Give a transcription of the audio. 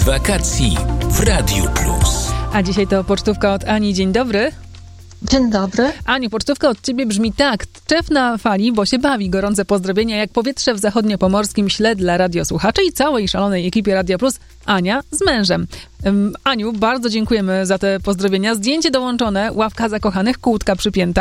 wakacji w Radiu Plus. A dzisiaj to pocztówka od Ani. Dzień dobry. Dzień dobry. Aniu, pocztówka od ciebie brzmi tak. Tczew na fali, bo się bawi. Gorące pozdrowienia jak powietrze w zachodniopomorskim śle dla radiosłuchaczy i całej szalonej ekipie Radia Plus. Ania z mężem. Aniu, bardzo dziękujemy za te pozdrowienia. Zdjęcie dołączone, ławka zakochanych, kłódka przypięta.